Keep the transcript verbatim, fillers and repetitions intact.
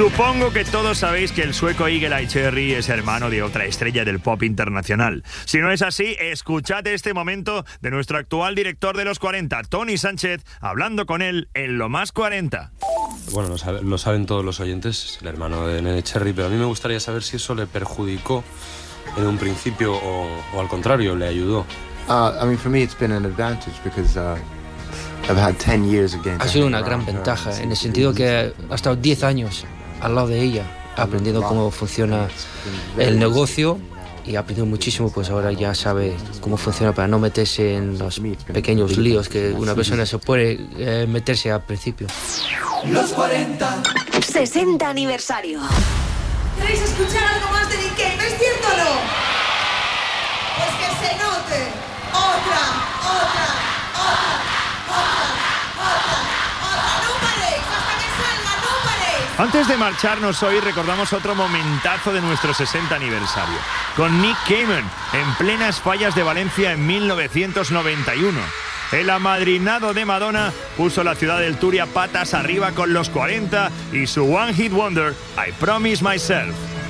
Supongo que todos sabéis que el sueco Eagle-Eye Cherry es hermano de otra estrella del pop internacional. Si no es así, escuchad este momento de nuestro actual director de los cuarenta, Tony Sánchez, hablando con él en Lo Más cuarenta. Bueno, lo, sabe, lo saben todos los oyentes, el hermano de Nene Cherry, pero a mí me gustaría saber si eso le perjudicó en un principio o, o al contrario, le ayudó. Uh, I mean, for me it's been an advantage because uh, I've had ten years again. Ha sido una gran ventaja en el sentido que ha estado diez años al lado de ella, aprendiendo cómo funciona el negocio y ha aprendido muchísimo, pues ahora ya sabe cómo funciona para no meterse en los pequeños líos que una persona se puede eh, meterse al principio. Los cuarenta. sesenta aniversario. ¿Queréis escuchar algo más de Nick Cave? ¿Es cierto o no? Pues que se note. Otra, otra, otra, otra, otra, otra. No paréis, hasta que salga, no paréis. Antes de marcharnos hoy recordamos otro momentazo de nuestro sesenta aniversario, con Nick Cave en plenas fallas de Valencia en mil novecientos noventa y uno. El amadrinado de Madonna puso la ciudad del Turia patas arriba con los cuarenta y su One Hit Wonder, I Promise Myself.